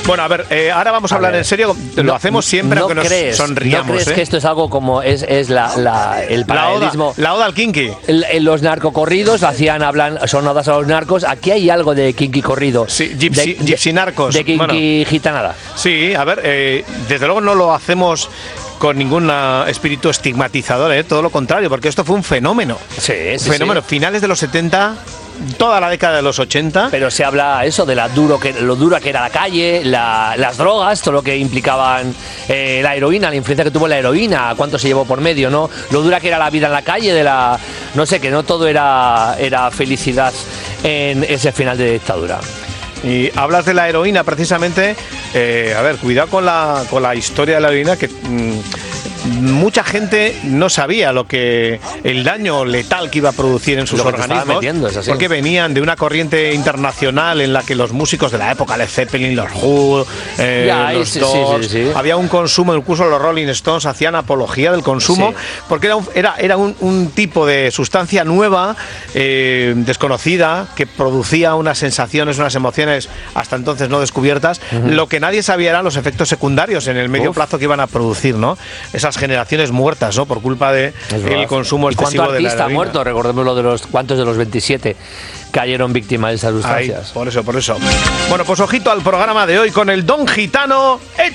Bueno, a ver, ahora vamos a hablar en serio. Lo hacemos siempre, aunque nos sonriamos. ¿No crees que esto es algo como el paralelismo? La oda al kinky. Los narcocorridos son odas a los narcos. Aquí hay algo de kinky corrido. Sí, gypsy narcos. De kinky gitanada. Sí, a ver, desde luego no lo hacemos con ningún espíritu estigmatizador, todo lo contrario, porque esto fue un fenómeno. Sí. Finales de los 70, toda la década de los 80. Pero se habla eso de lo dura que era la calle, las drogas, todo lo que implicaban la heroína, la influencia que tuvo la heroína, cuánto se llevó por medio, ¿no? Lo dura que era la vida en la calle, no sé, que no todo era felicidad en ese final de dictadura. Y hablas de la heroína, precisamente. A ver, cuidado con la historia de la heroína, que mucha gente no sabía el daño letal que iba a producir en sus organismos, porque venían de una corriente internacional en la que los músicos de la época, Led Zeppelin, los Who, los Doors, había un consumo, incluso los Rolling Stones hacían apología del consumo, porque era un tipo de sustancia nueva, desconocida, que producía unas sensaciones, unas emociones hasta entonces no descubiertas. Lo que nadie sabía eran los efectos secundarios en el medio plazo que iban a producir, ¿no? Esas generaciones muertas, ¿no? Por culpa del consumo excesivo de la heroína. ¿Cuántos artistas muertos? Recordemos cuántos de los 27 cayeron víctimas de esas sustancias. Por eso. Bueno, pues ojito al programa de hoy con el Don Gitano.